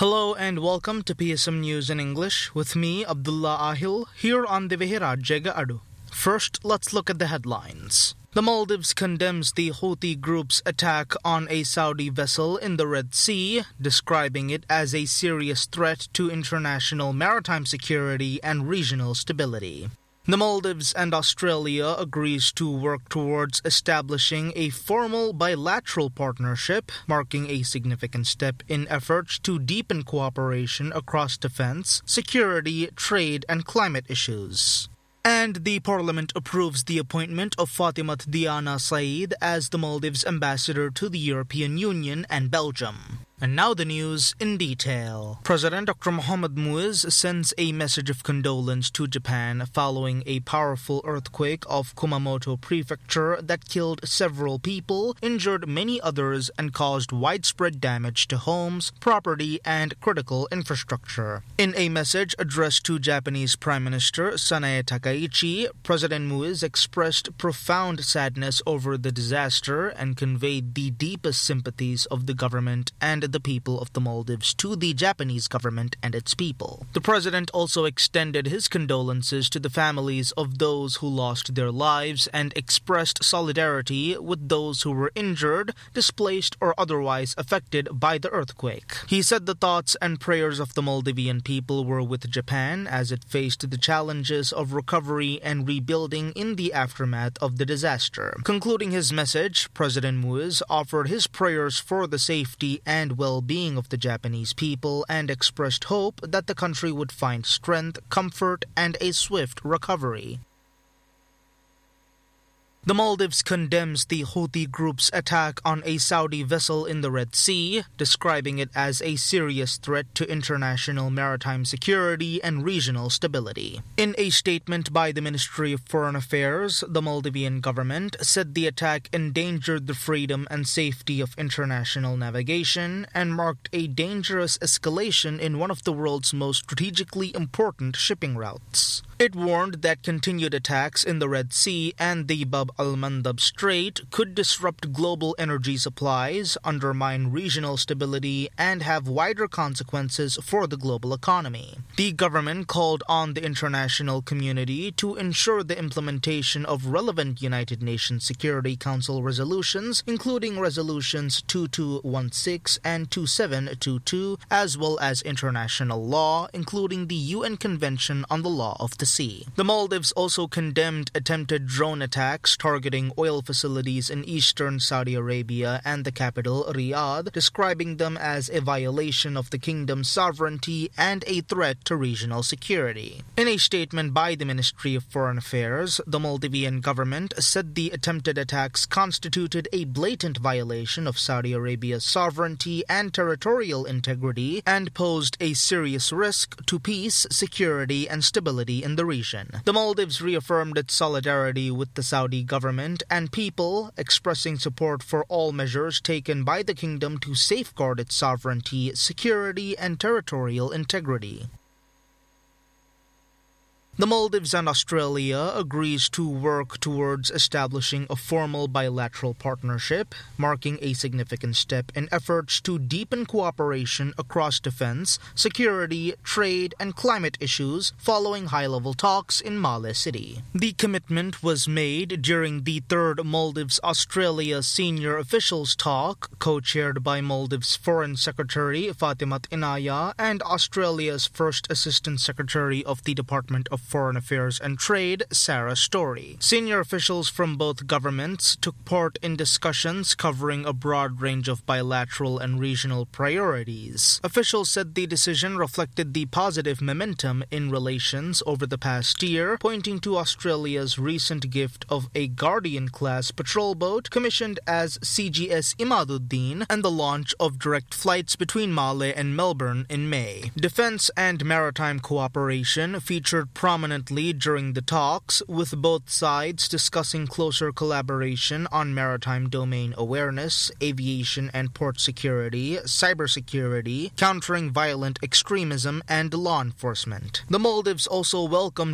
Hello and welcome to PSM News in English with me, Abdullah Ahil, here on the Vihirajega Adu. First, let's look at the headlines. The Maldives condemns the Houthi group's attack on a Saudi vessel in the Red Sea, describing it as a serious threat to international maritime security and regional stability. The Maldives and Australia agrees to work towards establishing a formal bilateral partnership, marking a significant step in efforts to deepen cooperation across defense, security, trade, and climate issues. And the Parliament approves the appointment of Fatimat Diana Saeed as the Maldives ambassador to the European Union and Belgium. And now the news in detail. President Dr. Mohamed Muiz sends a message of condolence to Japan following a powerful earthquake of Kumamoto Prefecture that killed several people, injured many others, and caused widespread damage to homes, property, and critical infrastructure. In a message addressed to Japanese Prime Minister Sanae Takaichi, President Muiz expressed profound sadness over the disaster and conveyed the deepest sympathies of the government and the people of the Maldives to the Japanese government and its people. The president also extended his condolences to the families of those who lost their lives and expressed solidarity with those who were injured, displaced, or otherwise affected by the earthquake. He said the thoughts and prayers of the Maldivian people were with Japan as it faced the challenges of recovery and rebuilding in the aftermath of the disaster. Concluding his message, President Muiz offered his prayers for the safety and well-being of the Japanese people and expressed hope that the country would find strength, comfort, and a swift recovery. The Maldives condemns the Houthi group's attack on a Saudi vessel in the Red Sea, describing it as a serious threat to international maritime security and regional stability. In a statement by the Ministry of Foreign Affairs, the Maldivian government said the attack endangered the freedom and safety of international navigation and marked a dangerous escalation in one of the world's most strategically important shipping routes. It warned that continued attacks in the Red Sea and the Bab al-Mandab Strait could disrupt global energy supplies, undermine regional stability, and have wider consequences for the global economy. The government called on the international community to ensure the implementation of relevant United Nations Security Council resolutions, including resolutions 2216 and 2722, as well as international law, including the UN Convention on the Law of the Sea. The Maldives also condemned attempted drone attacks targeting oil facilities in eastern Saudi Arabia and the capital, Riyadh, describing them as a violation of the kingdom's sovereignty and a threat to regional security. In a statement by the Ministry of Foreign Affairs, the Maldivian government said the attempted attacks constituted a blatant violation of Saudi Arabia's sovereignty and territorial integrity and posed a serious risk to peace, security, and stability in the region. The Maldives reaffirmed its solidarity with the Saudi government and people, expressing support for all measures taken by the kingdom to safeguard its sovereignty, security, and territorial integrity. The Maldives and Australia agrees to work towards establishing a formal bilateral partnership, marking a significant step in efforts to deepen cooperation across defense, security, trade, and climate issues following high-level talks in Male City. The commitment was made during the third Maldives-Australia Senior Officials Talk, co-chaired by Maldives Foreign Secretary Fatimat Inaya and Australia's First Assistant Secretary of the Department of Foreign Affairs and Trade, Sarah Story. Senior officials from both governments took part in discussions covering a broad range of bilateral and regional priorities. Officials said the decision reflected the positive momentum in relations over the past year, pointing to Australia's recent gift of a Guardian-class patrol boat commissioned as CGS Imaduddin and the launch of direct flights between Male and Melbourne in May. Defense and maritime cooperation featured prominently during the talks, with both sides discussing closer collaboration on maritime domain awareness, aviation and port security, cybersecurity, countering violent extremism, and law enforcement. The Maldives also welcomed